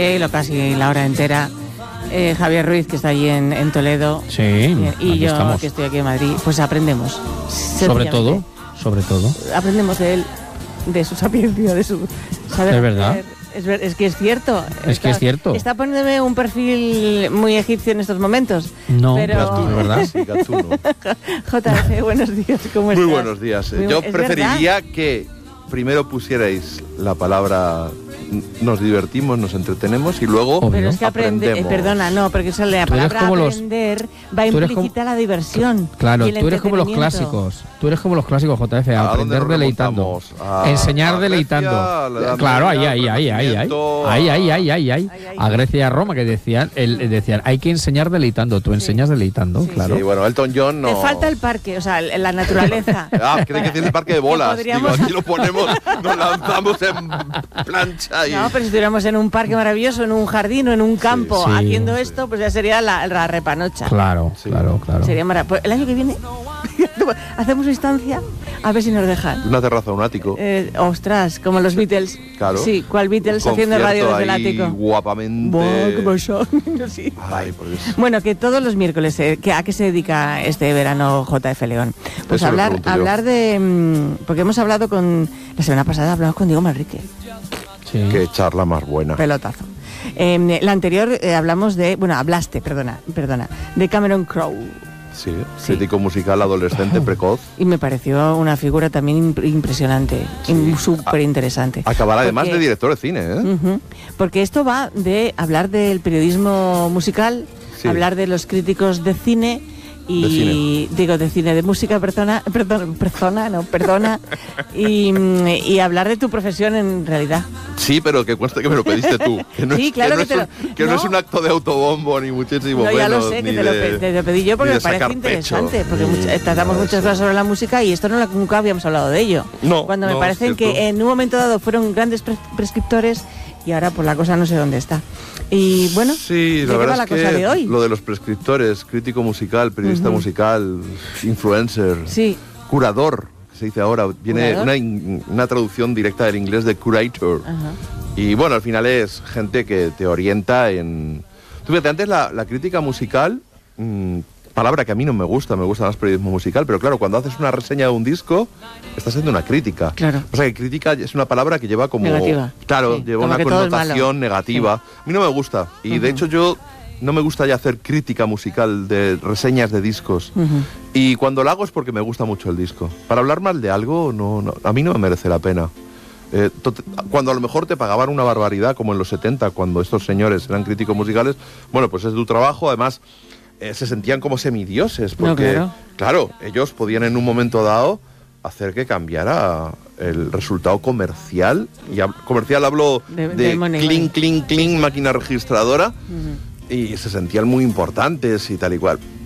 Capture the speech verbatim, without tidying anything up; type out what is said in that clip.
lo casi la hora entera. Eh, Javier Ruiz, que está allí en, en Toledo. Sí, y, y yo, estamos. que estoy aquí en Madrid, pues aprendemos. Sobre todo, sobre todo. Aprendemos de él, de su sapiencia, de su saber. Es verdad. Es, ver, es que es cierto. Es está, que es cierto. Está poniéndome un perfil muy egipcio en estos momentos. No, pero... Gatuno, ¿verdad? Sí, Gatuno. J F, buenos días, ¿cómo Muy estás? buenos días. Muy, Yo preferiría verdad? que primero pusierais la palabra nos divertimos, nos entretenemos y luego Obvio. Pero es que aprende, eh, aprendemos. perdona, no, porque eso, la palabra los, aprender va implícita como, la diversión. Claro, y el tú eres como los clásicos. Tú eres como los clásicos, J F, a aprender deleitando. A, enseñar a deleitando. Grecia, claro, ahí, ahí, ahí, ahí, ahí. Ahí, ahí, ahí, ahí, ahí. A Grecia y a Roma, que decían, el, decían, hay que enseñar deleitando. Tú enseñas sí. deleitando, sí, claro. Sí, bueno, Elton John no. Te falta el parque, o sea, la naturaleza. Ah, creo que tiene el parque de bolas. Podríamos... Digo, aquí lo ponemos, nos lanzamos en plancha y... No, pero si estuviéramos en un parque maravilloso, en un jardín o en un campo sí, haciendo sí. esto, pues ya sería la, la repanocha. Claro, sí. claro, claro. Sería maravilloso. Pues el año que viene hacemos instancia a ver si nos dejan. Una terraza, un ático. Eh, ostras, como los Beatles. Claro. Sí, ¿cuál Beatles haciendo radio desde el ático? Guapamente. Wow, sí. Ay, por Dios. Bueno, que todos los miércoles, eh, que, ¿a qué se dedica este verano J F León? Pues Eso hablar, hablar de... Mmm, porque hemos hablado con... La semana pasada hablamos con Diego Manrique. Sí. Qué charla más buena. Pelotazo. Eh, la anterior eh, hablamos de... Bueno, hablaste, perdona, perdona, de Cameron Crowe. Sí, sí. Crítico musical adolescente precoz. Y me pareció una figura también imp- impresionante, sí. súper interesante. Acabará además de director de cine, ¿eh? Uh-huh, porque esto va de hablar del periodismo musical, sí. hablar de los críticos de cine y de cine. digo de cine, de música, persona, perdón, persona, no, perdona, y, y hablar de tu profesión en realidad. Sí, pero que cueste que me lo pediste tú. Que no, sí, es, claro que, que, no, te es, un, lo, que no. no es un acto de autobombo ni muchísimo no, menos. Ya lo sé, que te, lo, de, te lo pedí yo porque me parece interesante, pecho, porque mucha, tratamos muchas eso. cosas sobre la música y esto no nunca habíamos hablado de ello. No, Cuando me no, parecen que en un momento dado fueron grandes pres- prescriptores y ahora pues la cosa no sé dónde está. Y bueno, sí, la verdad la es cosa que de hoy? Lo de los prescriptores, crítico musical, periodista uh-huh. musical, influencer, sí. curador, que se dice ahora, viene una, una traducción directa del inglés de curator. Uh-huh. Y bueno, al final es gente que te orienta en... Tú fíjate, antes la, la crítica musical, mmm, palabra que a mí no me gusta, me gusta más periodismo musical, pero claro, cuando haces una reseña de un disco, estás haciendo una crítica. Claro. O sea, que crítica es una palabra que lleva como... Negativa. Claro, sí, lleva una connotación negativa. Sí. A mí no me gusta. Y uh-huh. de hecho yo no me gusta ya hacer crítica musical de reseñas de discos. Uh-huh. Y cuando lo hago es porque me gusta mucho el disco. Para hablar mal de algo, no, no a mí no me merece la pena. Eh, cuando a lo mejor te pagaban una barbaridad, como en los setenta, cuando estos señores eran críticos musicales, bueno, pues es tu trabajo, además... Eh, se sentían como semidioses, porque, no, claro. claro, ellos podían en un momento dado hacer que cambiara el resultado comercial, y a, comercial hablo de, de, de cling, cling, cling, máquina registradora, uh-huh. y se sentían muy importantes y tal y cual.